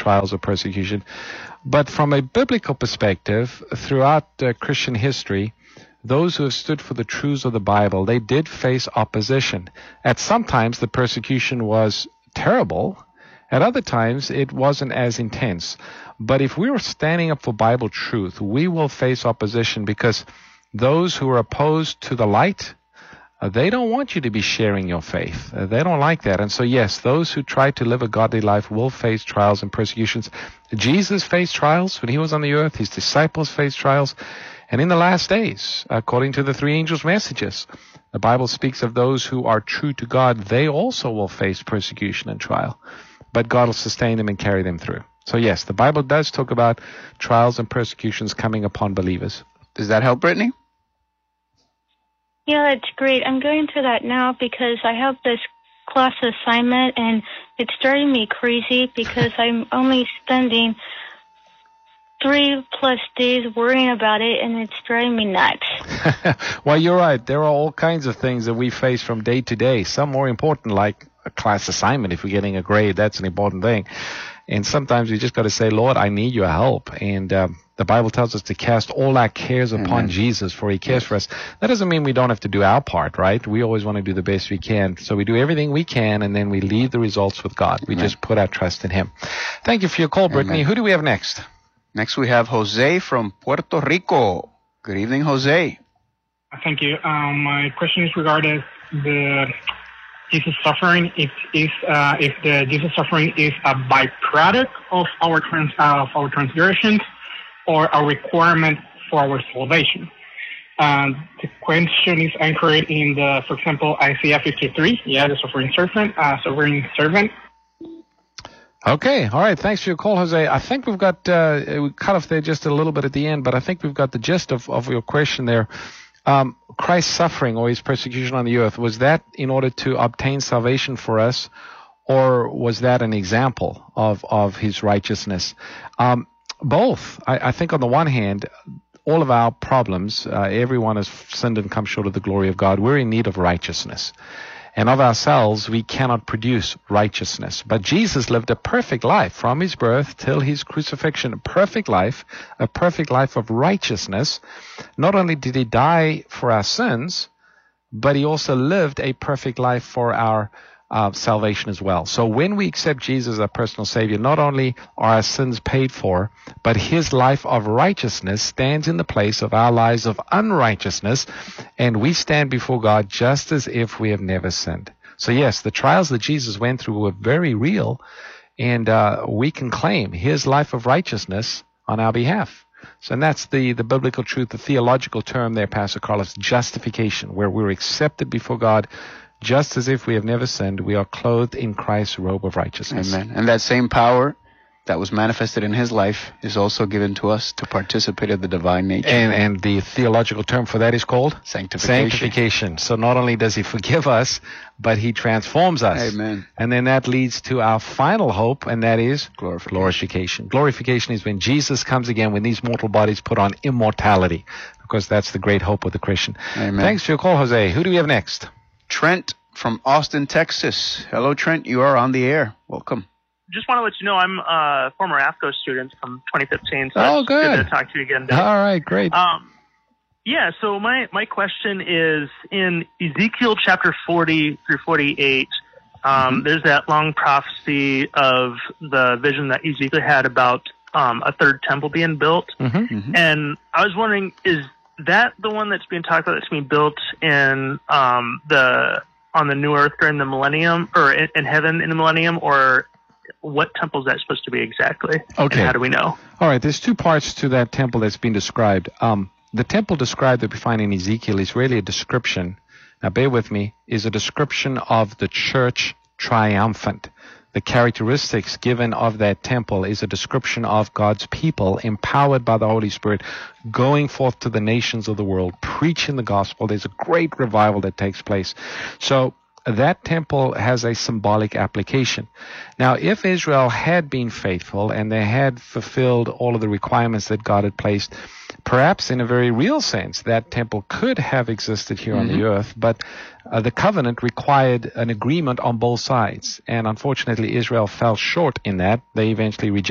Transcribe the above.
trials or persecution. But from a biblical perspective, throughout Christian history, those who have stood for the truths of the Bible, they did face opposition. At some times, the persecution was terrible. At other times, it wasn't as intense. But if we were standing up for Bible truth, we will face opposition, because those who are opposed to the light, they don't want you to be sharing your faith. They don't like that. And so, yes, those who try to live a godly life will face trials and persecutions. Jesus faced trials when he was on the earth. His disciples faced trials. And in the last days, according to the three angels' messages, the Bible speaks of those who are true to God. They also will face persecution and trial. But God will sustain them and carry them through. So, yes, the Bible does talk about trials and persecutions coming upon believers. Does that help, Brittany? Yeah, that's great. I'm going to that now because I have this class assignment, and it's driving me crazy because I'm only spending 3+ days worrying about it, and it's driving me nuts. Well, you're right. There are all kinds of things that we face from day to day. Some more important, like a class assignment. If we're getting a grade, that's an important thing. And sometimes we just got to say, Lord, I need your help. And the Bible tells us to cast all our cares upon Jesus, for he cares for us. That doesn't mean we don't have to do our part, right? We always want to do the best we can. So we do everything we can, and then we leave the results with God. We just put our trust in him. Thank you for your call, Brittany. Who do we have next? Next we have Jose from Puerto Rico. Good evening, Jose. Thank you. My question is regarding the Jesus suffering. If the Jesus suffering is a byproduct of our transgressions, or a requirement for our salvation. The question is anchored in for example, Isaiah 53. Yeah, the suffering servant. Okay, all right. Thanks for your call, Jose. I think we've got, we cut off there just a little bit at the end, but I think we've got the gist of your question there. Christ's suffering or his persecution on the earth, was that in order to obtain salvation for us, or was that an example of his righteousness? Both. I think on the one hand, all of our problems, everyone has sinned and come short of the glory of God. We're in need of righteousness. And of ourselves, we cannot produce righteousness. But Jesus lived a perfect life from his birth till his crucifixion, a perfect life of righteousness. Not only did he die for our sins, but he also lived a perfect life for our salvation as well. So when we accept Jesus as our personal Savior, not only are our sins paid for, but his life of righteousness stands in the place of our lives of unrighteousness, and we stand before God just as if we have never sinned. So yes, the trials that Jesus went through were very real, and we can claim his life of righteousness on our behalf. So and that's the biblical truth, the theological term there, Pastor Carlos, justification, where we're accepted before God just as if we have never sinned. We are clothed in Christ's robe of righteousness. Amen. And that same power that was manifested in his life is also given to us to participate in the divine nature. And the theological term for that is called? Sanctification. So not only does he forgive us, but he transforms us. Amen. And then that leads to our final hope, and that is glorification. Glorification is when Jesus comes again, when these mortal bodies put on immortality, because that's the great hope of the Christian. Amen. Thanks for your call, Jose. Who do we have next? Trent from Austin, Texas. Hello, Trent. You are on the air. Welcome. Just want to let you know I'm a former AFCO student from 2015. So oh, it's good to talk to you again today. All right, great. Yeah, so my question is in Ezekiel chapter 40 through 48, there's that long prophecy of the vision that Ezekiel had about a third temple being built. And I was wondering, is that the one that's being talked about that's being built in on the new earth during the millennium, or in heaven in the millennium, or what temple is that supposed to be exactly? Okay. And how do we know? All right, there's two parts to that temple that's been described. The temple described that we find in Ezekiel is really a description, now bear with me, is a description of the church triumphant. The characteristics given of that temple is a description of God's people empowered by the Holy Spirit going forth to the nations of the world, preaching the gospel. There's a great revival that takes place. So that temple has a symbolic application. Now, if Israel had been faithful and they had fulfilled all of the requirements that God had placed, perhaps in a very real sense, that temple could have existed here on the earth, but the covenant required an agreement on both sides. And unfortunately, Israel fell short in that. They eventually rejected